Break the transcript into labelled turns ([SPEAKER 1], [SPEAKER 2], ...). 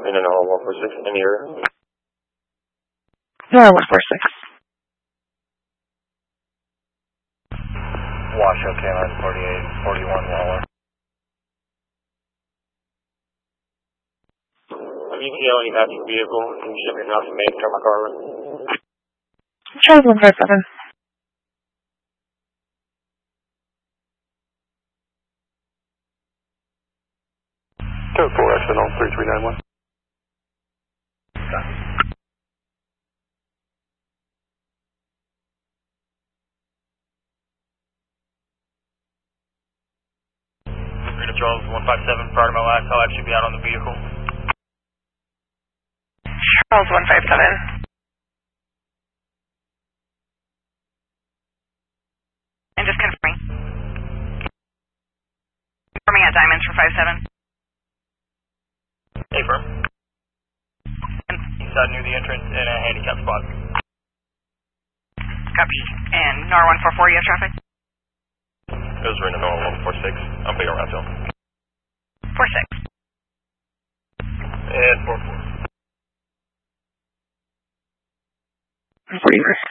[SPEAKER 1] in an all 146 in the area.
[SPEAKER 2] No, 146.
[SPEAKER 3] Washoe, K-line 48, 41 Waller.
[SPEAKER 1] ETL, you have your vehicle, and you ship your house to make my car.
[SPEAKER 2] Charles 157.
[SPEAKER 4] Code 4, exit on 3391.
[SPEAKER 3] Charles 157, prior to my last, I'll actually be out on the vehicle.
[SPEAKER 2] Charles 157. And just confirming. Confirming at Diamonds for 57.
[SPEAKER 3] Hey, firm. Inside near the entrance in a handicap spot.
[SPEAKER 2] Copy. And NAR 144, you have traffic?
[SPEAKER 1] It was written in NAR 146. I'm big around till.
[SPEAKER 2] 46.
[SPEAKER 3] And 44.
[SPEAKER 2] 44.